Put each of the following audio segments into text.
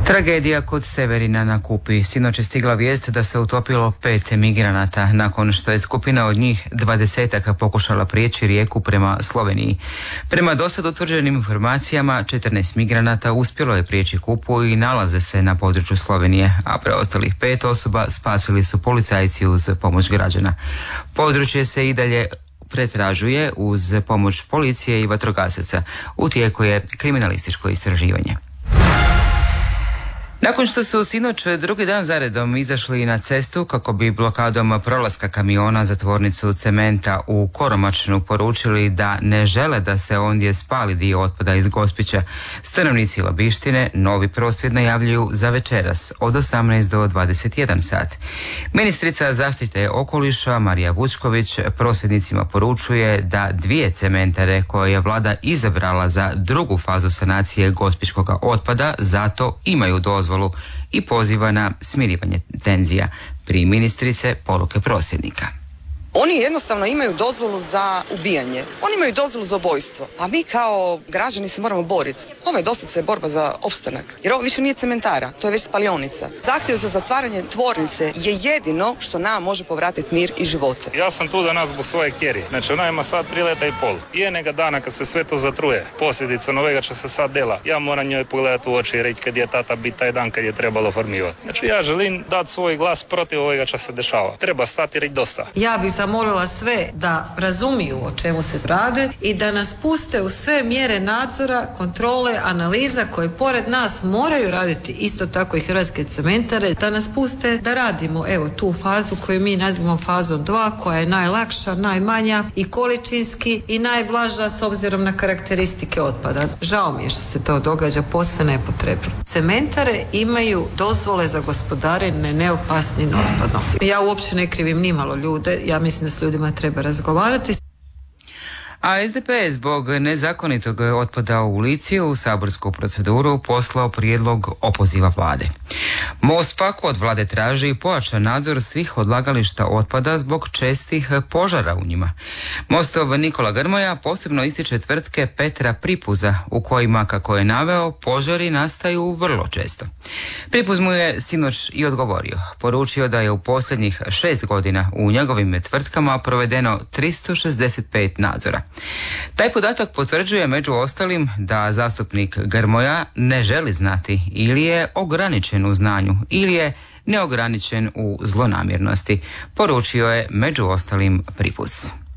Tragedija kod Severina na Kupi. Sinoć je stigla vijest da se utopilo 5 migranata nakon što je skupina od njih 20-ak pokušala prijeći rijeku prema Sloveniji. Prema dosad utvrđenim informacijama 14 migranata uspjelo je prijeći Kupu i nalaze se na području Slovenije, a preostalih 5 osoba spasili su policajci uz pomoć građana. Područje se i dalje pretražuje uz pomoć policije i vatrogasaca. U tijeku je kriminalističko istraživanje. Nakon što su sinoć drugi dan zaredom izašli na cestu kako bi blokadom prolaska kamiona za tvornicu cementa u Koromačnu poručili da ne žele da se ondje spali dio otpada iz Gospića, stanovnici Labištine novi prosvjed najavljuju za večeras od 18 do 21 sat. Ministrica zaštite okoliša Marija Vučković prosvjednicima poručuje da 2 cementare koje je vlada izabrala za drugu fazu sanacije gospićkog otpada zato imaju dozvolu i poziva na smirivanje tenzija. Pri ministrice poruke prosvjednika. Oni jednostavno imaju dozvolu za ubijanje. Oni imaju dozvolu za ubojstvo. A mi kao građani se moramo boriti. Ovo je doslovce borba za opstanak. Jer ovo više nije cementara, to je već spalionica. Zahtjev za zatvaranje tvornice je jedino što nam može povratiti mir i živote. Ja sam tu danas zbog svoje kjeri. Znači ona ima sad 3 leta i pol. Jednoga dana kad se sve to zatruje, posljedica novega što se sad dela, ja moram njoj pogledati u oči i reći kad je tata bit taj dan kad je trebalo formivati. Znači ja želim dati svoj glas protiv ovega što se dešava. Treba stati i reći dosta. Ja bih zamolila sve da razumiju o čemu se radi i da nas puste u sve mjere nadzora, kontrole, analiza koje pored nas moraju raditi isto tako i Hrvatske cementare, da nas puste da radimo evo tu fazu koju mi nazivamo fazom 2 koja je najlakša, najmanja i količinski i najblaža s obzirom na karakteristike otpada. Žao mi je što se to događa posve nepotrebno. Cementare imaju dozvole za gospodarenje neopasnim otpadom. Ja uopće ne krivim nimalo ljude, ja mislim da s ljudima treba razgovarati. A SDP je zbog nezakonitog otpada u Lici u saborsku proceduru poslao prijedlog opoziva vlade. Most pak od vlade traži pojačan nadzor svih odlagališta otpada zbog čestih požara u njima. Mostov Nikola Grmoja posebno ističe tvrtke Petra Pripuza u kojima, kako je naveo, požari nastaju vrlo često. Pripuz mu je sinoć i odgovorio. Poručio da je u posljednjih 6 godina u njegovim tvrtkama provedeno 365 nadzora. Taj podatak potvrđuje među ostalim da zastupnik Grmoja ne želi znati ili je ograničen u znanju ili je neograničen u zlonamjernosti, poručio je među ostalim Pripuz.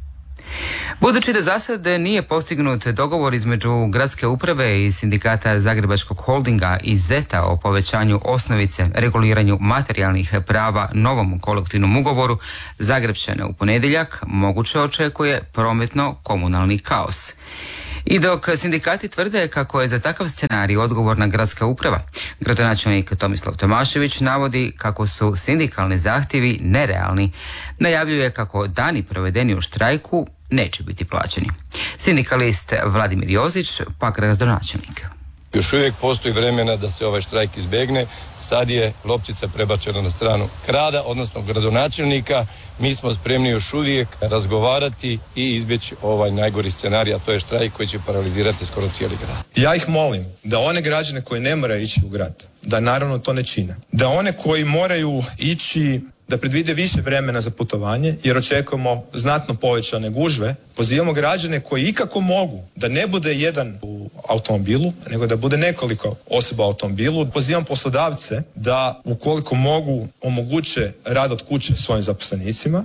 Budući da za sad nije postignut dogovor između gradske uprave i sindikata Zagrebačkog holdinga i ZETA o povećanju osnovice, reguliranju materijalnih prava novom kolektivnom ugovoru, Zagrepčane u ponedjeljak moguće očekuje prometno-komunalni kaos. I dok sindikati tvrde kako je za takav scenarij odgovorna gradska uprava, gradonačelnik Tomislav Tomašević navodi kako su sindikalni zahtjevi nerealni. Najavljuje kako dani provedeni u štrajku neće biti plaćeni. Sindikalist Vladimir Jozić, pak gradonačelnik. Još uvijek postoji vremena da se ovaj štrajk izbjegne. Sad je loptica prebačena na stranu grada, odnosno gradonačelnika. Mi smo spremni još uvijek razgovarati i izbjeći ovaj najgori scenarij, a to je štrajk koji će paralizirati skoro cijeli grad. Ja ih molim da one građane koji ne moraju ići u grad, da naravno to ne čine. Da one koji moraju ići, da predvide više vremena za putovanje, jer očekujemo znatno povećane gužve. Pozivamo građane koji ikako mogu da ne bude jedan u automobilu, nego da bude nekoliko osoba u automobilu. Pozivam poslodavce da ukoliko mogu omoguće rad od kuće svojim zaposlenicima.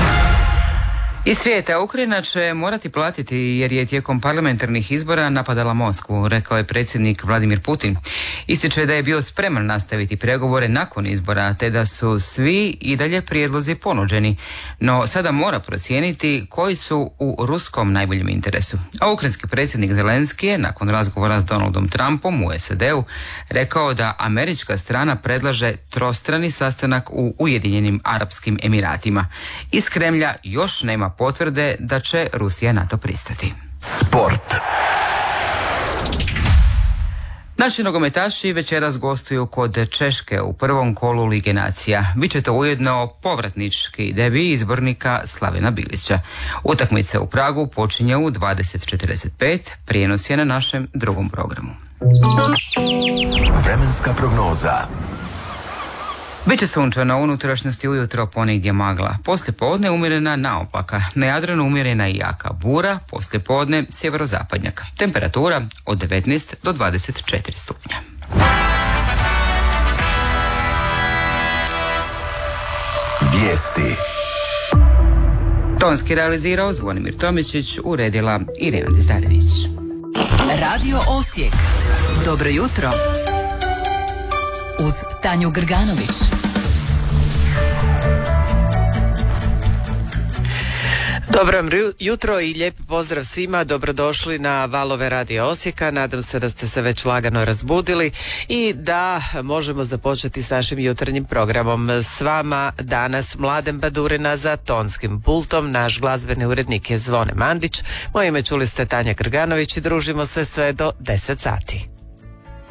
Iz svijeta Ukrajina će morati platiti jer je tijekom parlamentarnih izbora napadala Moskvu, rekao je predsjednik Vladimir Putin. Ističe da je bio spreman nastaviti pregovore nakon izbora, te da su svi i dalje prijedlozi ponuđeni, no sada mora procijeniti koji su u ruskom najboljem interesu. A ukrajinski predsjednik Zelenski je nakon razgovora s Donaldom Trumpom u SAD-u rekao da američka strana predlaže trostrani sastanak u Ujedinjenim Arapskim Emiratima. Iz Kremlja još nema potvrde da će Rusija na to pristati. Sport. Naši nogometaši večeras gostuju kod Češke u prvom kolu Lige nacija. Biće to ujedno povratnički debi izbornika Slavena Bilića. Utakmica u Pragu počinje u 20:45, prijenos je na našem drugom programu. Vremenska prognoza. Biće sunčano, u unutrašnjosti ujutro ponegdje magla. Poslijepodne umjerena naoplaka. Na Jadranu umjerena i jaka bura, poslijepodne sjeverozapadnjak. Temperatura od 19 do 24 stupnja. Vijesti. Tonski realizirao Zvonimir Tomičić, uredila Irena Dizdarević. Radio Osijek. Dobro jutro. Uz Tanju Grganović. Dobro jutro i lijepi pozdrav svima, dobrodošli na valove Radio Osijeka. Nadam se da ste se već lagano razbudili i da možemo započeti s našim jutarnjim programom. S vama danas Mladen Badurina, za tonskim pultom naš glazbeni urednik je Zvone Mandić. Moje ime čuli ste Tanja Grganović i družimo se sve do 10 sati.